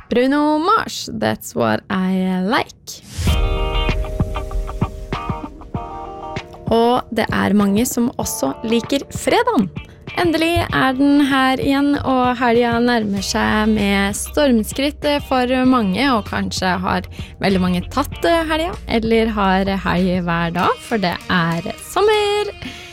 Bruno Mars, That's What I Like. Og det mange som også liker fredagen. Endelig den her igjen, og helgen nærmer seg med stormskritt for mange, og kanskje har veldig mange tatt helgen, eller har helg hver dag, for det sommer.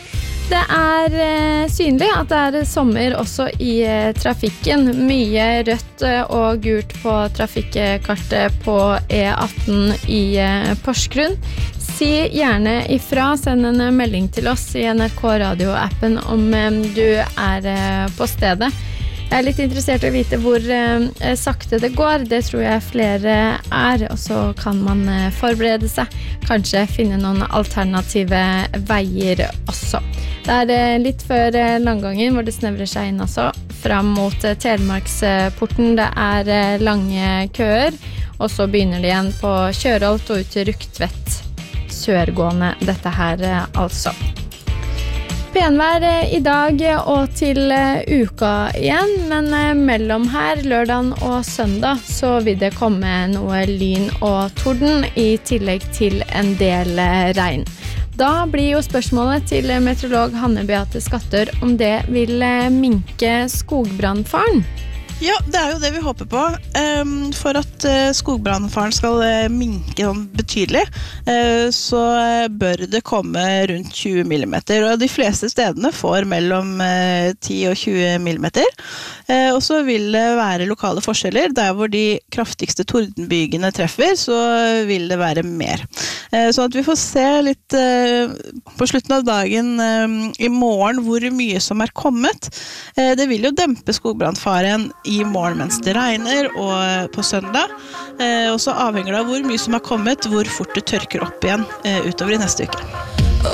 Det synlig at det sommer også i trafikken. Mye rødt og gult på trafikkartet på E18 i Porsgrunn. Si gjerne ifra, send en melding til oss i NRK Radio-appen om du på stedet. Jeg litt interessert i å vite hvor sakte det går, det tror jeg flere og så kan man forberede seg, kanskje finne noen alternative veier også. Det litt før langgangen hvor det snevrer seg inn også, fram mot Telemarksporten, det lange køer, og så begynner det igjen på Kjørholt og ut til Rugtvedt. Sørgående dette her altså. Penvær i dag og til uka igjen, men mellom her, lørdagen og søndag, så vil det komme noe lyn og torden i tillegg til en del regn. Da blir jo spørsmålet til meteorolog Hanne Beate Skattør om det vil minke skogbrannfaren. Ja, det jo det vi håper på. For at skogbrannfaren skal minke betydelig, så bør det komme rundt 20 millimeter. Og de fleste stedene får mellom 10 og 20 millimeter. Og så vil det være lokale forskjeller. Der hvor de kraftigste tordenbygene treffer, så vil det være mer. Så at vi får se litt på slutten av dagen i morgen hvor mye som kommet. Det vil jo dempe skogbrannfaren i morgen mens det regner og på søndag. Og så avhenger det av hvor mye som kommet, hvor fort det tørker opp igjen utover i neste uke.